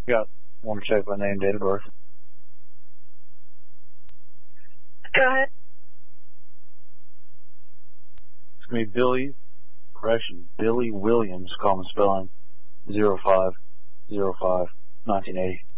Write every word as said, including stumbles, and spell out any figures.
Yeah. Want to check my name, date of birth? Go ahead. It's going to be Billy, correction, Billy Williams, common spelling, zero five zero five nineteen eighty.